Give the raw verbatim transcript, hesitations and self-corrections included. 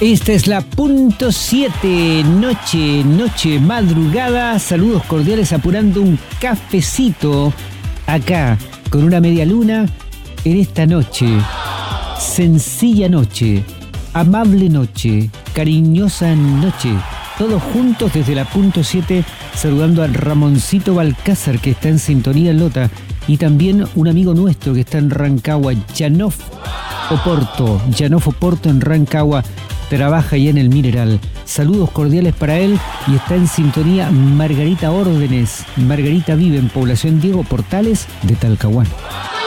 Esta es la punto siete, noche, noche, madrugada. Saludos cordiales apurando un cafecito acá con una media luna en esta noche. Sencilla noche, amable noche, cariñosa noche. Todos juntos desde la punto siete saludando a Ramoncito Balcázar que está en sintonía en Lota y también un amigo nuestro que está en Rancagua, Janof Oporto. Janof Oporto en Rancagua. Trabaja ya en el Mineral. Saludos cordiales para él y está en sintonía Margarita Órdenes. Margarita vive en Población Diego Portales de Talcahuano.